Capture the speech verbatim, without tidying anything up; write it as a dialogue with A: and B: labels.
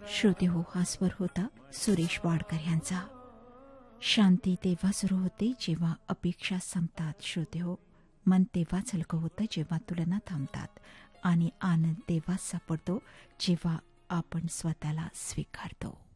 A: श्रोते हो, हा स्वर होता सुरेश वाडकर यांचा. शांती तेव्हा सुरू होते जेव्हा अपेक्षा संपतात. श्रोते हो, मन तेव्हाच हलकं होतं जेव्हा तुलना थांबतात, आणि आनंद तेव्हाच सापडतो जेव्हा आपण स्वतःला स्वीकारतो.